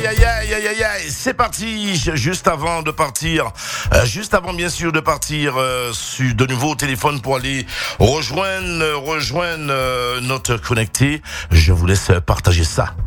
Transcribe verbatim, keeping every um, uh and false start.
aïe, aïe, aïe, aïe, aïe, c'est parti. Juste avant de partir, euh, juste avant bien sûr de partir euh, sur, de nouveau au téléphone pour aller rejoindre, rejoindre euh, notre connecté, je vous laisse partager ça.